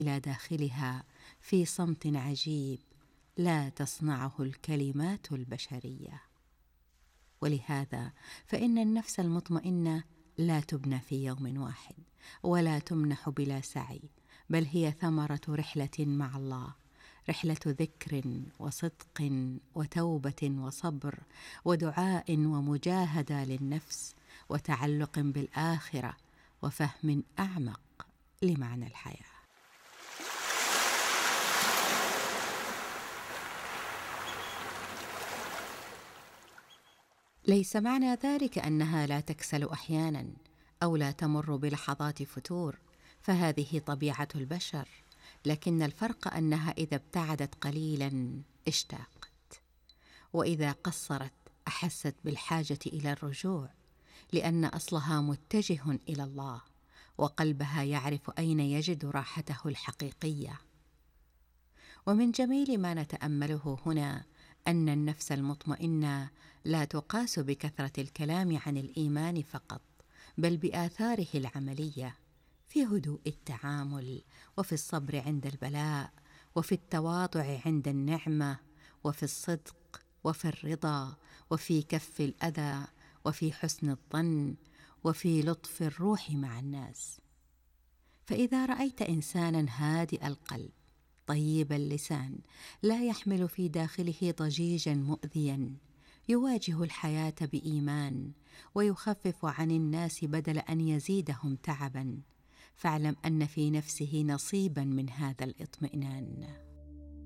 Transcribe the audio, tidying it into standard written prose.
إلى داخلها في صمت عجيب لا تصنعه الكلمات البشرية. ولهذا فإن النفس المطمئنة لا تبنى في يوم واحد، ولا تمنح بلا سعي، بل هي ثمرة رحلة مع الله، رحلة ذكر وصدق وتوبة وصبر ودعاء ومجاهدة للنفس وتعلق بالآخرة وفهم أعمق لمعنى الحياة. ليس معنى ذلك أنها لا تكسل أحيانا أو لا تمر بلحظات فتور، فهذه طبيعة البشر، لكن الفرق أنها إذا ابتعدت قليلا اشتاقت، وإذا قصرت أحست بالحاجة إلى الرجوع، لأن أصلها متجه إلى الله، وقلبها يعرف أين يجد راحته الحقيقية. ومن جميل ما نتأمله هنا أن النفس المطمئنة لا تقاس بكثرة الكلام عن الإيمان فقط، بل بآثاره العملية، في هدوء التعامل، وفي الصبر عند البلاء، وفي التواضع عند النعمة، وفي الصدق، وفي الرضا، وفي كف الأذى، وفي حسن الظن، وفي لطف الروح مع الناس. فإذا رأيت إنسانا هادئ القلب طيب اللسان لا يحمل في داخله ضجيجا مؤذيا، يواجه الحياة بإيمان ويخفف عن الناس بدل أن يزيدهم تعبا، فاعلم أن في نفسه نصيبا من هذا الإطمئنان.